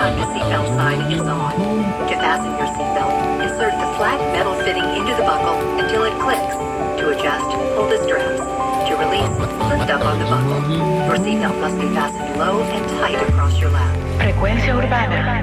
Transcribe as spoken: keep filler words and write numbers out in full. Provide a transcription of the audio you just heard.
time the seatbelt sign is on. To fasten your seatbelt, insert the flat metal fitting into the buckle until it clicks. To adjust, pull the straps. To release, lift up on the buckle. Your seatbelt must be fastened low and tight across your lap. Frecuencia urbana.